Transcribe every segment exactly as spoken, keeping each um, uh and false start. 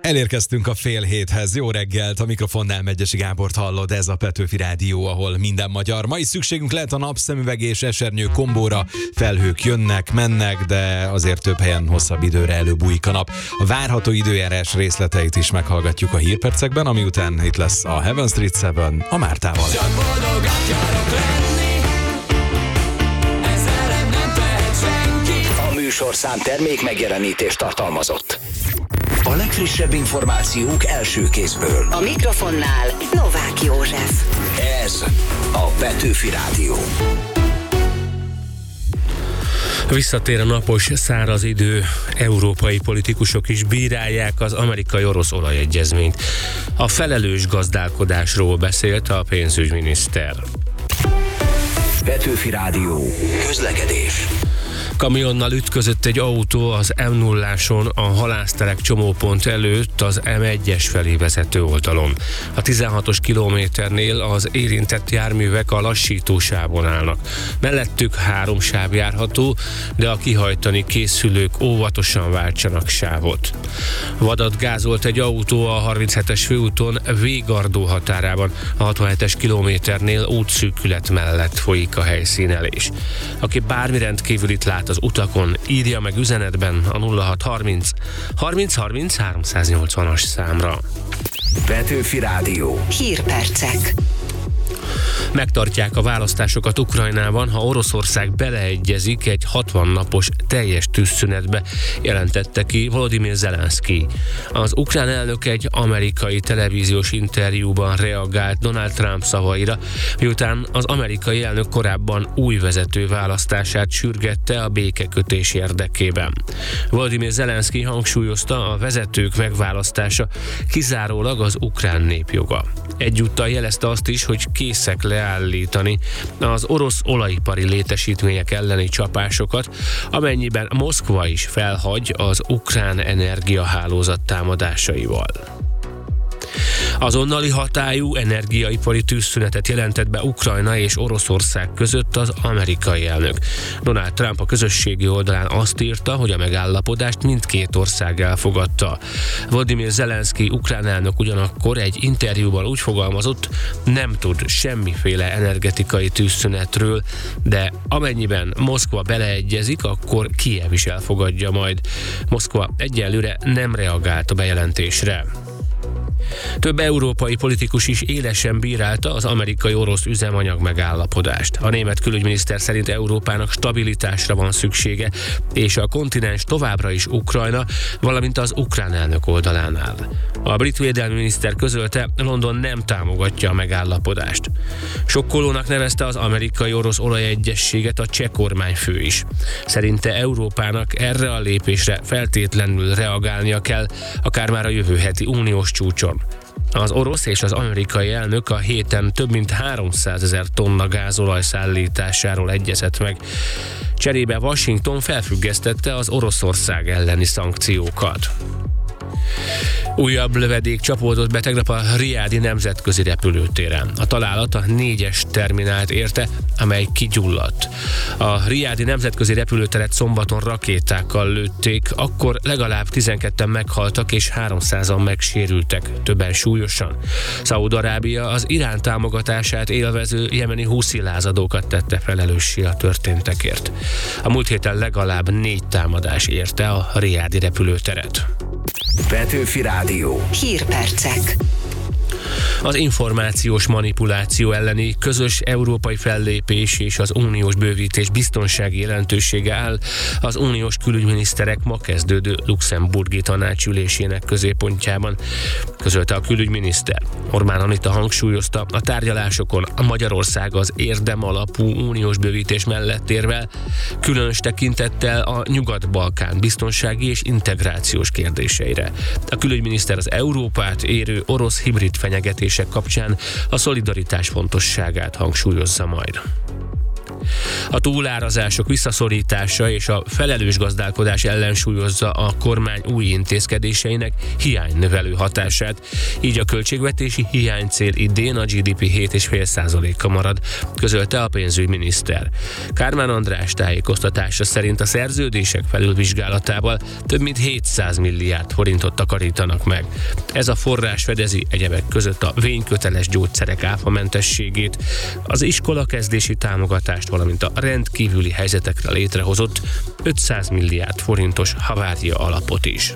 Elérkeztünk a fél héthez. Jó reggelt, a mikrofonnál Megyesi Gábort hallod, ez a Petőfi Rádió, ahol minden magyar. Ma is szükségünk lehet a napszemüveg és esernyő kombóra. Felhők jönnek, mennek, de azért több helyen hosszabb időre előbújik a nap. A várható időjárás részleteit is meghallgatjuk a hírpercekben, ami után itt lesz a Heaven Street Seven a Mártával. Csak boldog akarok lenni, ezzel nem tehet senki. A műsorszám termék megjelenítést tartalmazott. A legfrissebb információk első kézből. A mikrofonnál Novák József. Ez a Petőfi Rádió. Visszatér a napos, száraz idő, európai politikusok is bírálják az amerikai-orosz olajegyezményt. A felelős gazdálkodásról beszélt a pénzügyminiszter. Petőfi Rádió. Közlekedés. Kamionnal ütközött egy autó az em nulláson a Halászterek csomópont előtt az em egyes felé vezető oldalon. A tizenhatos kilométernél az érintett járművek a lassítósávon állnak. Mellettük három sáv járható, de a kihajtani készülők óvatosan váltsanak sávot. Vadat gázolt egy autó a harminchetes főúton Végardó határában. A hatvanhetes kilométernél útszűkület mellett folyik a helyszínelés. Aki bármi rendkívülit lát az utakon, írja meg üzenetben a nulla hat harminc harminc harminc háromszáznyolcvanas számra. Petőfi Rádió. Hírpercek. Megtartják a választásokat Ukrajnában, ha Oroszország beleegyezik egy hatvan napos teljes tűzszünetbe, jelentette ki Volodymyr Zelenszky. Az ukrán elnök egy amerikai televíziós interjúban reagált Donald Trump szavaira, miután az amerikai elnök korábban új vezető választását sürgette a békekötés érdekében. Volodymyr Zelenszky hangsúlyozta, a vezetők megválasztása kizárólag az ukrán nép joga. Egyúttal jelezte azt is, hogy készek leállítani az orosz olajipari létesítmények elleni csapásokat, amennyiben Moszkva is felhagy az ukrán energiahálózat támadásaival. Azonnali hatályú energiaipari tűzszünetet jelentett be Ukrajna és Oroszország között az amerikai elnök. Donald Trump a közösségi oldalán azt írta, hogy a megállapodást mindkét ország elfogadta. Volodymyr Zelenszky ukrán elnök ugyanakkor egy interjúban úgy fogalmazott, nem tud semmiféle energetikai tűzszünetről, de amennyiben Moszkva beleegyezik, akkor Kijev is elfogadja majd. Moszkva egyelőre nem reagált a bejelentésre. Több európai politikus is élesen bírálta az amerikai-orosz üzemanyag megállapodást. A német külügyminiszter szerint Európának stabilitásra van szüksége, és a kontinens továbbra is Ukrajna, valamint az ukrán elnök oldalán áll. A brit védelmi miniszter közölte, London nem támogatja a megállapodást. Sokkolónak nevezte az amerikai-orosz olajegyezséget a cseh kormányfő is. Szerinte Európának erre a lépésre feltétlenül reagálnia kell, akár már a jövő heti uniós csúcson. Az orosz és az amerikai elnök a héten több mint háromszázezer tonna gázolaj szállításáról egyezett meg. Cserébe Washington felfüggesztette az Oroszország elleni szankciókat. Újabb lövedék csapódott be tegnap a Riadi nemzetközi repülőtéren. A találat a négyes terminált érte, amely kigyulladt. A Riadi nemzetközi repülőteret szombaton rakétákkal lőtték, akkor legalább tizenketten meghaltak és háromszázan megsérültek, többen súlyosan. Szaúd-Arábia az Irán támogatását élvező jemeni huszi lázadókat tette felelőssé a történtekért. A múlt héten legalább négy támadás érte a Riadi repülőteret. Petőfi Rádió. Hírpercek. Az információs manipuláció elleni közös európai fellépés és az uniós bővítés biztonsági jelentősége áll az uniós külügyminiszterek ma kezdődő luxemburgi tanácsülésének középpontjában, közölte a külügyminiszter. Orbán Anita hangsúlyozta, a tárgyalásokon a Magyarország az érdem alapú uniós bővítés mellett érvel, különös tekintettel a Nyugat-Balkán biztonsági és integrációs kérdéseire. A külügyminiszter az Európát érő orosz hibrid fenyegetések kapcsán a szolidaritás fontosságát hangsúlyozza majd. A túlárazások visszaszorítása és a felelős gazdálkodás ellensúlyozza a kormány új intézkedéseinek hiánynövelő hatását, így a költségvetési hiánycél idén a gé dé pé hét egész öt százaléka marad, közölte a pénzügyminiszter. Kármán András tájékoztatása szerint a szerződések felülvizsgálatával több mint hétszáz milliárd forintot takarítanak meg. Ez a forrás fedezi egyebek között a vényköteles gyógyszerek áfamentességét, az iskolakezdési támogatást, valamint a rendkívüli helyzetekre létrehozott ötszáz milliárd forintos havária alapot is.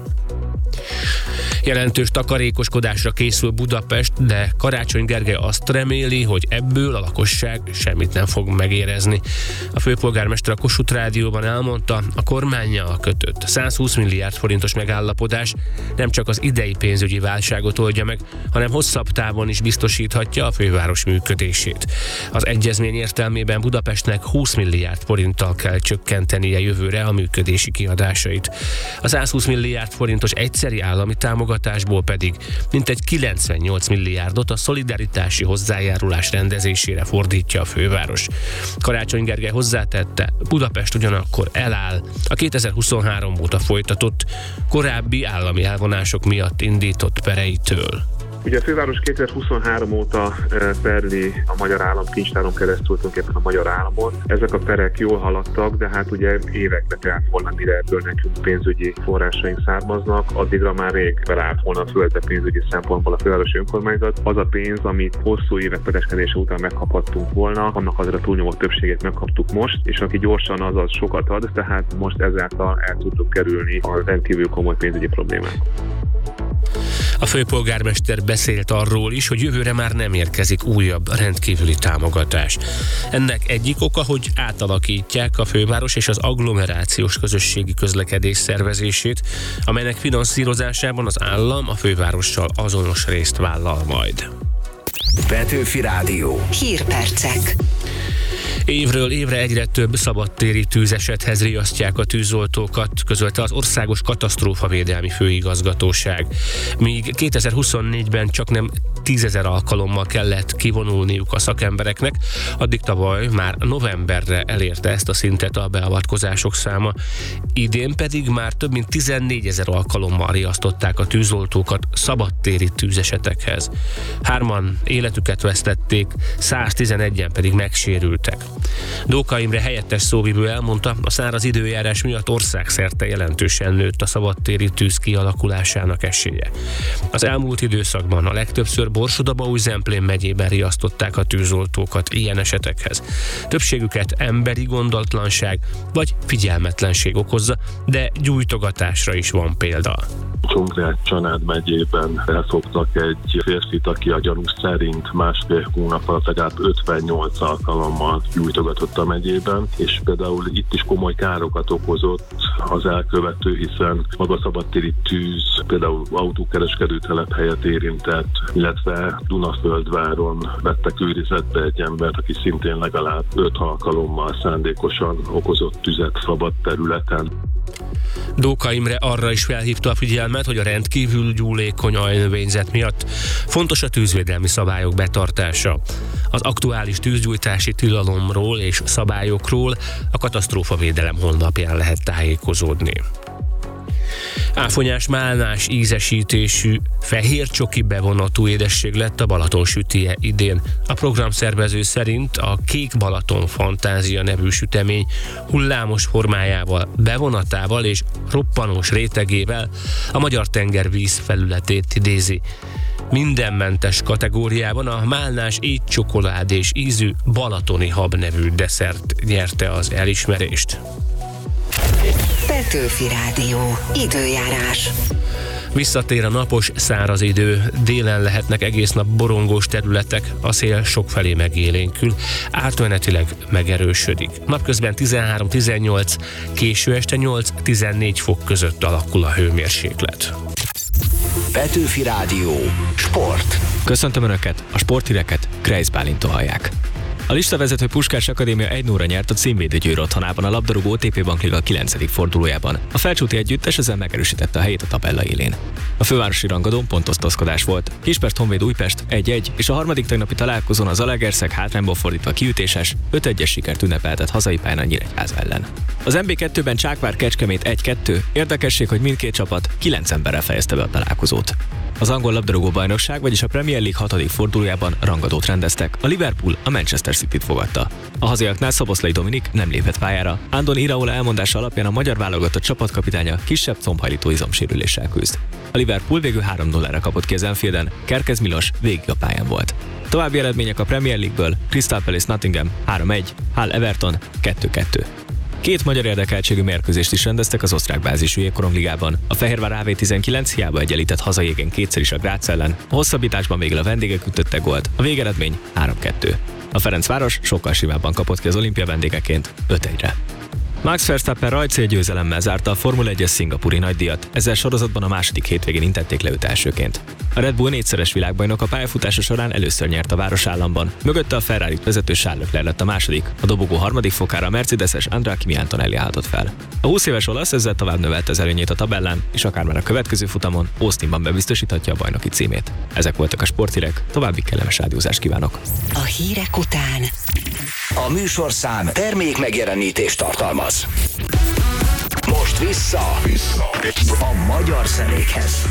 Jelentős takarékoskodásra készül Budapest, de Karácsony Gergely azt reméli, hogy ebből a lakosság semmit nem fog megérezni. A főpolgármester a Kossuth Rádióban elmondta, a kormánnyal kötött százhúsz milliárd forintos megállapodás nem csak az idei pénzügyi válságot oldja meg, hanem hosszabb távon is biztosíthatja a főváros működését. Az egyezmény értelmében Budapestnek húsz milliárd forinttal kell csökkentenie jövőre a működési kiadásait. A százhúsz milliárd forintos egyszeri állami támogatásból pedig mintegy kilencvennyolc milliárdot a szolidaritási hozzájárulás rendezésére fordítja a főváros. Karácsony Gergely hozzátette, Budapest ugyanakkor eláll a kétezer-huszonhárom óta folytatott korábbi állami elvonások miatt indított pereitől. Ugye a főváros kétezer-huszonhárom óta perli a magyar állam kincstáron keresztül tulajdonképpen a magyar államot. Ezek a perek jól haladtak, de hát ugye évekbe telt volna, mire ebből nekünk pénzügyi forrásaink származnak, addigra már rég belállt volna a földbe pénzügyi szempontból a fővárosi önkormányzat. Az a pénz, amit hosszú évek pereskedése után megkaphattunk volna, annak azért a túlnyomó többségét megkaptuk most, és aki gyorsan az, az sokat ad, tehát most ezáltal el tudtuk kerülni a rendkívül komoly pénzügyi problémát. A főpolgármester beszélt arról is, hogy jövőre már nem érkezik újabb rendkívüli támogatás. Ennek egyik oka, hogy átalakítják a főváros és az agglomerációs közösségi közlekedés szervezését, amelynek finanszírozásában az állam a fővárossal azonos részt vállal majd. Petőfi Rádió. Hírpercek. Évről évre egyre több szabadtéri tűzesethez riasztják a tűzoltókat, közölte az Országos Katasztrófavédelmi Főigazgatóság. Míg kétezer-huszonnégyben csak nem tízezer alkalommal kellett kivonulniuk a szakembereknek, addig tavaly már novemberre elérte ezt a szintet a beavatkozások száma. Idén pedig már több mint tizennégyezer alkalommal riasztották a tűzoltókat szabadtéri tűzesetekhez. Hárman életüket vesztették, száztizenegyen pedig megsérültek. Dóka Imre helyettes szóvivő elmondta, a száraz időjárás miatt országszerte jelentősen nőtt a szabadtéri tűz kialakulásának esélye. Az elmúlt időszakban a legtöbbször Borsod-Abaúj-Zemplén megyében riasztották a tűzoltókat ilyen esetekhez. Többségüket emberi gondatlanság vagy figyelmetlenség okozza, de gyújtogatásra is van példa. Csongrád-Csanád megyében elfogtak egy férfit, aki a gyanú szerint másfél hónap alatt legalább ötvennyolc alkalommal gyújtogatott a megyében, és például itt is komoly károkat okozott az elkövető, hiszen maga szabadtéri tűz például autókereskedő telephelyet érintett, illetve Dunaföldváron vettek őrizetbe egy embert, aki szintén legalább öt alkalommal szándékosan okozott tüzet szabad területen. Dóka Imre arra is felhívta a figyelmet, hogy a rendkívül gyúlékony aljnövényzet miatt fontos a tűzvédelmi szabályok betartása. Az aktuális tűzgyújtási tilalomról és szabályokról a Katasztrófavédelem honlapján lehet tájékozódni. Áfonyás málnás ízesítésű, fehér csoki bevonatú édesség lett a Balaton sütije idén. A programszervező szerint a Kék Balaton Fantázia nevű sütemény hullámos formájával, bevonatával és roppanós rétegével a magyar tenger vízfelületét idézi. Mindenmentes kategóriában a málnás étcsokoládés ízű balatoni hab nevű desszert nyerte az elismerést. Petőfi Rádió. Időjárás. Visszatér a napos, száraz idő, délen lehetnek egész nap borongós területek, a szél sokfelé megélénkül, átmenetileg megerősödik. Napközben tizenhárom-tizennyolc, késő este nyolc-tizennégy fok között alakul a hőmérséklet. Petőfi Rádió. Sport. Köszöntöm Önöket, a sporthíreket Kreisz Bálintól hallják. A listavezető Puskás Akadémia egy nulla nyert a címvédő Győr otthonában a labdarúgó o té pé Bankliga kilencedik fordulójában. A Felcsúti együttes ezzel megerősítette a helyét a tabella élén. A fővárosi rangadón pontosztozkodás volt. Kispest Honvéd Újpest egy egy, és a harmadik tegnapi találkozón az Zalaegerszeg hátrányból fordítva kiütéses öt egyes sikert ünnepeltet hazai pályán a Nyíregyháza ellen. Az en bé kettőben Csákvár Kecskemét egy kettő, érdekesség, hogy mindkét csapat kilenc emberrel fejezte be a találkozót. Az angol labdarúgó bajnokság, vagyis a Premier League hatodik fordulójában rangadót rendeztek. A Liverpool a Manchester Cityt fogadta. A hazaiaknál Szoboszlai Dominik nem lépett pályára. Andon Iraola elmondása alapján a magyar válogatott csapatkapitánya kisebb combhajlító izomsérüléssel küzd. A Liverpool végül három nulla kapott ki az Anfielden, Kerkez Milos végig a pályán volt. További eredmények a Premier League-ből: Crystal Palace Nottingham három egy, Hull Everton kettő kettő. Két magyar érdekeltségű mérkőzést is rendeztek az osztrák bázisú jégkorongligában. A Fehérvár á vé tizenkilenc hiába egyenlített hazai égen kétszer is a Grác ellen, a hosszabbításban végül a vendégek ütöttek gólt, a végeredmény három kettő. A Ferencváros sokkal simábban kapott ki az olimpia vendégeként öt egyre. Max Verstappen rajtcélgyőzelemmel zárta a Formula egyes szingapúri nagydíjat, ezzel sorozatban a második hétvégén intették le őt elsőként. A Red Bull négyszeres világbajnok a pályafutása során először nyert a városállamban, mögötte a Ferrarit vezető Charles Leclerc lett a második, a dobogó harmadik fokára a mercedeses Andrea Kimi Antonelli álltott fel. A húsz éves olasz ezzel tovább növelte az előnyét a tabellán, és akár már a következő futamon Austinban bebiztosíthatja a bajnoki címét. Ezek voltak a sporthírek, további kellemes rádiózást kívánok. A hírek után A műsorszám termék megjelenítést tartalmaz. Most vissza, vissza a magyar zenékhez.